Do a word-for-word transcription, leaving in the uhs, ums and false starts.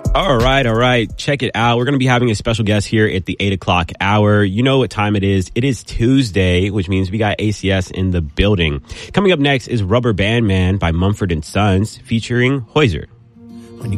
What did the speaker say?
All right, all right. Check it out. We're going to be having a special guest here at the eight o'clock hour. You know what time it is. It is Tuesday, which means we got A C S in the building. Coming up next is Rubber Band Man by Mumford and Sons featuring Hoyser.